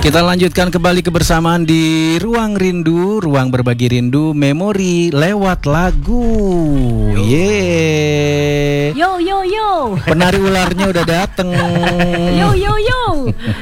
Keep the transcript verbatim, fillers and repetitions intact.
Kita lanjutkan kembali kebersamaan di Ruang Rindu, ruang berbagi rindu, memori lewat lagu. Yeay. Yo yo yo. Penari ularnya udah dateng. Yo yo yo.